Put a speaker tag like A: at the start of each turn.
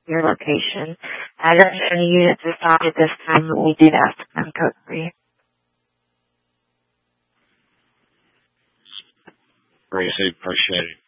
A: your location. I don't know any units assigned at this time, but we did ask to come code for you.
B: Great, appreciate it.